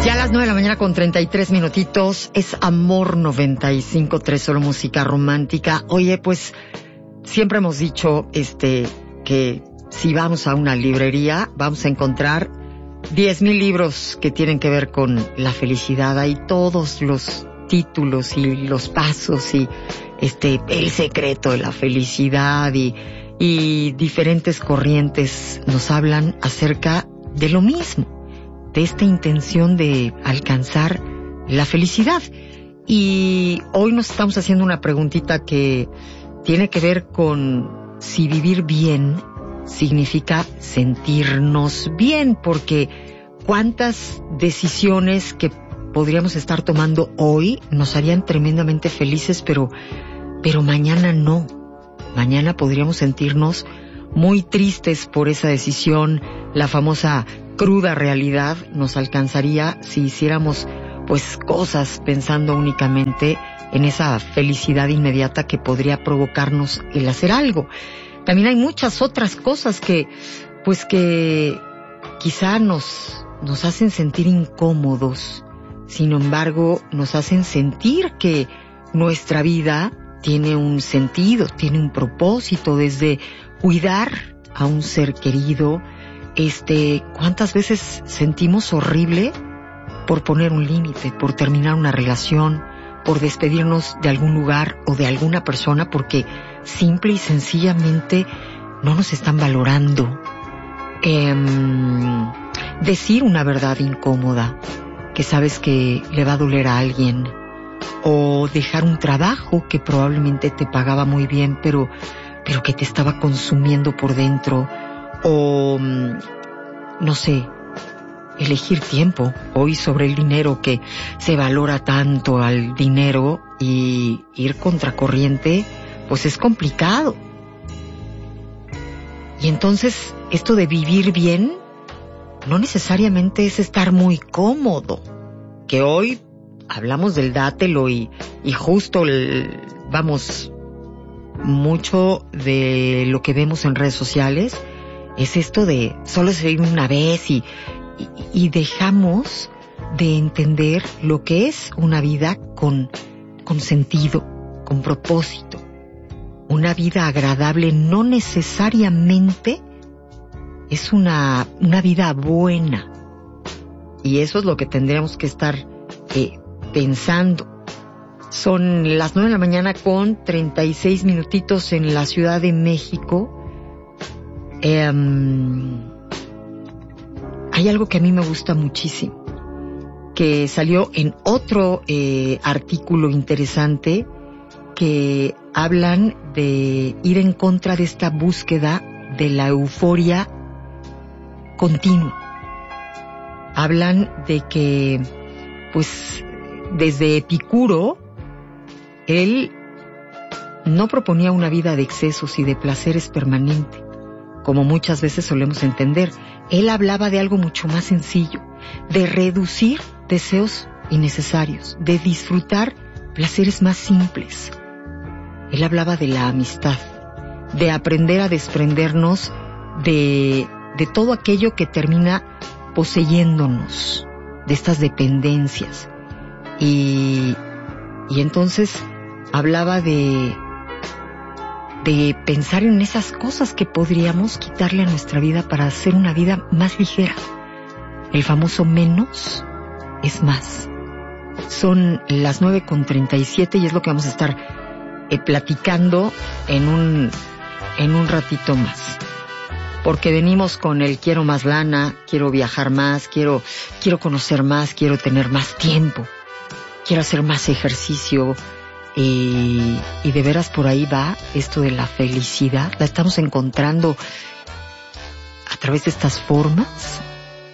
Ya a las 9 de la mañana con 33 minutitos, es Amor 95.3, solo música romántica. Oye, pues, siempre hemos dicho, que si vamos a una librería, vamos a encontrar 10,000 libros que tienen que ver con la felicidad. Hay todos los títulos y los pasos y, el secreto de la felicidad y diferentes corrientes nos hablan acerca de lo mismo, de esta intención de alcanzar la felicidad. Y hoy nos estamos haciendo una preguntita que tiene que ver con si vivir bien significa sentirnos bien, porque cuántas decisiones que podríamos estar tomando hoy nos harían tremendamente felices, pero mañana no. Mañana podríamos sentirnos muy tristes por esa decisión. La famosa cruda realidad nos alcanzaría si hiciéramos pues cosas pensando únicamente en esa felicidad inmediata que podría provocarnos el hacer algo. También hay muchas otras cosas que quizá nos hacen sentir incómodos. Sin embargo, nos hacen sentir que nuestra vida tiene un sentido, tiene un propósito, desde cuidar a un ser querido. ¿Cuántas veces sentimos horrible por poner un límite, por terminar una relación, por despedirnos de algún lugar o de alguna persona porque simple y sencillamente no nos están valorando? Decir una verdad incómoda que sabes que le va a doler a alguien, o dejar un trabajo que probablemente te pagaba muy bien pero que te estaba consumiendo por dentro, o no sé, elegir tiempo hoy sobre el dinero, que se valora tanto al dinero, y ir contracorriente pues es complicado. Y entonces esto de vivir bien no necesariamente es estar muy cómodo, que hoy hablamos del dátelo y justo vamos, mucho de lo que vemos en redes sociales es esto de solo se vive una vez y dejamos de entender lo que es una vida con sentido, con propósito. Una vida agradable no necesariamente es una vida buena. Y eso es lo que tendríamos que estar pensando. Son las 9 de la mañana con 36 minutitos en la Ciudad de México. Hay algo que a mí me gusta muchísimo, que salió en otro artículo interesante, que hablan de ir en contra de esta búsqueda de la euforia continua. Hablan de que, pues, desde Epicuro, él no proponía una vida de excesos y de placeres permanente, como muchas veces solemos entender. Él hablaba de algo mucho más sencillo, de reducir deseos innecesarios, de disfrutar placeres más simples. Él hablaba de la amistad, de aprender a desprendernos de todo aquello que termina poseyéndonos, de estas dependencias. Y entonces hablaba de pensar en esas cosas que podríamos quitarle a nuestra vida para hacer una vida más ligera. El famoso menos es más. Son las 9:37 y es lo que vamos a estar platicando en un ratito más. Porque venimos con el quiero más lana, quiero viajar más, quiero conocer más, quiero tener más tiempo, quiero hacer más ejercicio, y de veras por ahí va esto de la felicidad. La estamos encontrando a través de estas formas